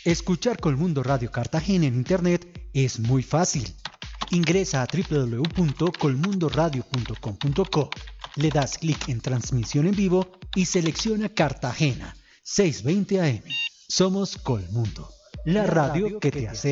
Escuchar Colmundo Radio Cartagena en Internet es muy fácil. Ingresa a www.colmundoradio.com.co, le das clic en Transmisión en Vivo y selecciona Cartagena, 620 AM. Somos Colmundo, la radio que te hace